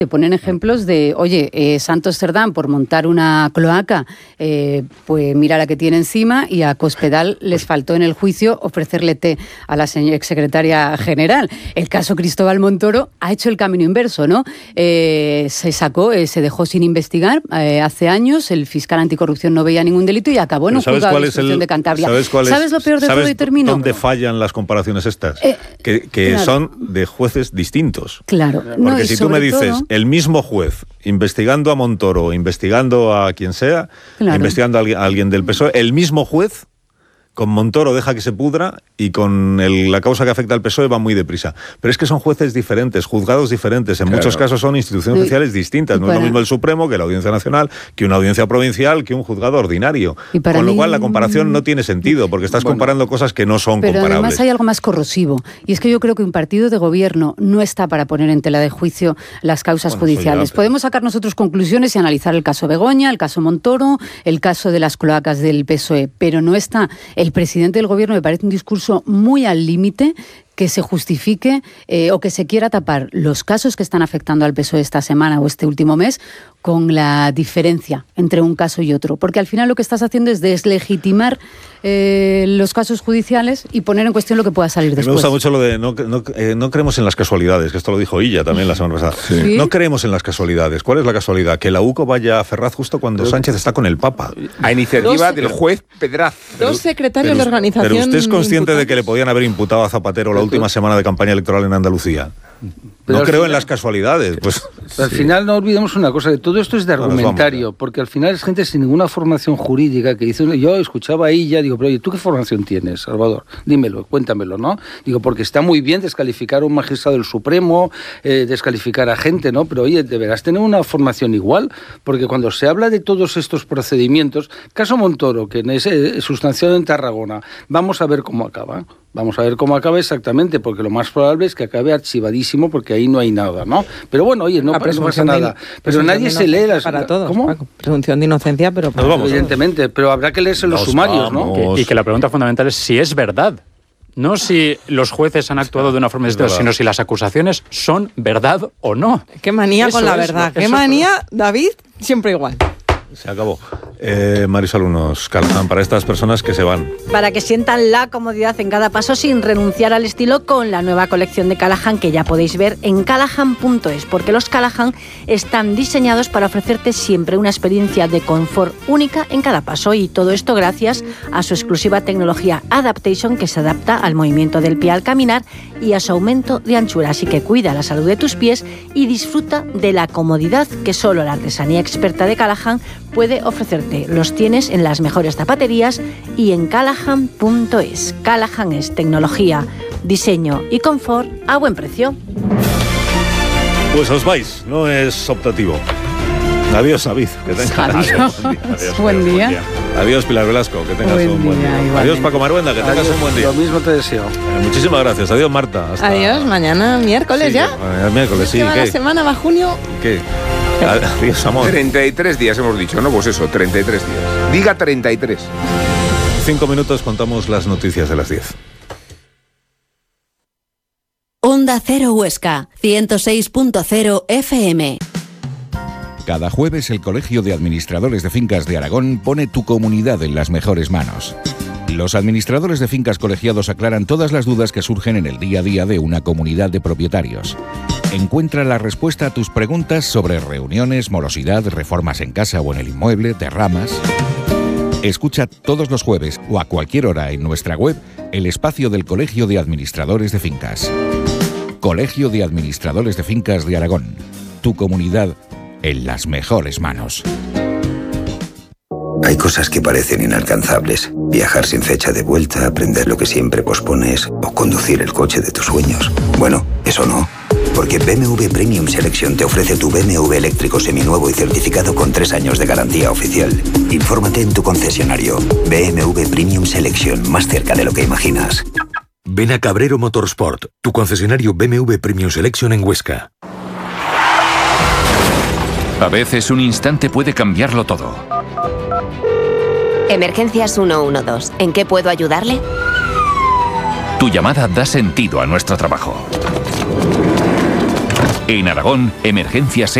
Te ponen ejemplos de, oye, Santos Cerdán por montar una cloaca, pues mira la que tiene encima, y a Cospedal les faltó en el juicio ofrecerle té a la exsecretaria general. El caso Cristóbal Montoro ha hecho el camino inverso, ¿no? Se dejó sin investigar hace años, el fiscal anticorrupción no veía ningún delito y acabó en un juzgado de instrucción de Cantabria. ¿Sabes lo peor de todo? Y termino. ¿Dónde fallan las comparaciones estas? Que claro, son de jueces distintos. Claro. Porque si tú me dices, el mismo juez investigando a Montoro, investigando a quien sea, claro, investigando a alguien del PSOE, el mismo juez con Montoro deja que se pudra y con la causa que afecta al PSOE va muy deprisa. Pero es que son jueces diferentes, juzgados diferentes. En muchos casos son instituciones judiciales distintas. No es lo mismo el Supremo que la Audiencia Nacional, que una audiencia provincial, que un juzgado ordinario. Con lo cual la comparación no tiene sentido, porque estás comparando cosas que no son comparables. Pero además hay algo más corrosivo. Y es que yo creo que un partido de gobierno no está para poner en tela de juicio las causas judiciales. Podemos sacar nosotros conclusiones y analizar el caso Begoña, el caso Montoro, el caso de las cloacas del PSOE, pero no está. El presidente del gobierno, me parece un discurso muy al límite, que se justifique o que se quiera tapar los casos que están afectando al PSOE esta semana o este último mes con la diferencia entre un caso y otro. Porque al final lo que estás haciendo es deslegitimar los casos judiciales y poner en cuestión lo que pueda salir después. Me gusta mucho lo de no creemos en las casualidades, que esto lo dijo Illa también la semana pasada. Sí. No creemos en las casualidades. ¿Cuál es la casualidad? Que la UCO vaya a Ferraz justo cuando Sánchez está con el Papa. A iniciativa del juez Pedraz. Dos secretarios de organización. Pero usted es consciente de que le podían haber imputado a Zapatero la última semana de campaña electoral en Andalucía. No creo en las casualidades. Pues, al final no olvidemos una cosa, que todo esto es de argumentario, porque al final es gente sin ninguna formación jurídica que dice, yo escuchaba ahí ya, digo, pero oye, ¿tú qué formación tienes, Salvador? Dímelo, cuéntamelo, ¿no? Digo, porque está muy bien descalificar a un magistrado del Supremo, descalificar a gente, ¿no? Pero oye, deberás tener una formación igual, porque cuando se habla de todos estos procedimientos, caso Montoro, que es sustanciado en Tarragona, vamos a ver cómo acaba. Vamos a ver cómo acaba exactamente, porque lo más probable es que acabe archivadísimo, porque ahí no hay nada, ¿no? Pero bueno, oye, no pasa nada. Pero nadie se lee las... Para todos, ¿cómo? Paco. Presunción de inocencia, pero para todos. Evidentemente, pero habrá que leerse los sumarios, ¿no? Y que la pregunta fundamental es si es verdad. No si los jueces han actuado de una forma distinta, sino si las acusaciones son verdad o no. Qué manía con la verdad. Qué manía, David, siempre igual. Se acabó. Marisol, unos Callahan para estas personas que se van. Para que sientan la comodidad en cada paso sin renunciar al estilo, con la nueva colección de Callahan que ya podéis ver en callahan.es, porque los Callahan están diseñados para ofrecerte siempre una experiencia de confort única en cada paso, y todo esto gracias a su exclusiva tecnología Adaptation, que se adapta al movimiento del pie al caminar y a su aumento de anchura. Así que cuida la salud de tus pies y disfruta de la comodidad que solo la artesanía experta de Callahan puede ofrecerte. Los tienes en las mejores zapaterías y en callahan.es. Callahan es tecnología, diseño y confort a buen precio. Pues os vais, no es optativo. Adiós, David, que tengas buen día. Adiós, Pilar Velasco, que tengas un buen día. Igualmente. Adiós, Paco Maruenda, que tengas un buen día. Lo mismo te deseo. Muchísimas gracias. Adiós, Marta. Adiós, mañana miércoles ya. Miércoles, sí. ¿Qué? La semana va junio. ¿Qué? Adiós, amor. 33 días hemos dicho, ¿no? Pues eso, 33 días. Diga 33. 5 minutos, contamos las noticias de las 10. Onda Cero Huesca, 106.0 FM. Cada jueves el Colegio de Administradores de Fincas de Aragón pone tu comunidad en las mejores manos. Los administradores de fincas colegiados aclaran todas las dudas que surgen en el día a día de una comunidad de propietarios. Encuentra la respuesta a tus preguntas sobre reuniones, morosidad, reformas en casa o en el inmueble, derramas. Escucha todos los jueves o a cualquier hora en nuestra web el espacio del Colegio de Administradores de Fincas. Colegio de Administradores de Fincas de Aragón. Tu comunidad en las mejores manos. Hay cosas que parecen inalcanzables. Viajar sin fecha de vuelta, aprender lo que siempre pospones o conducir el coche de tus sueños. Bueno, eso no. Porque BMW Premium Selection te ofrece tu BMW eléctrico seminuevo y certificado con 3 años de garantía oficial. Infórmate en tu concesionario. BMW Premium Selection, más cerca de lo que imaginas. Ven a Cabrero Motorsport, tu concesionario BMW Premium Selection en Huesca. A veces un instante puede cambiarlo todo. Emergencias 112. ¿En qué puedo ayudarle? Tu llamada da sentido a nuestro trabajo. En Aragón, Emergencias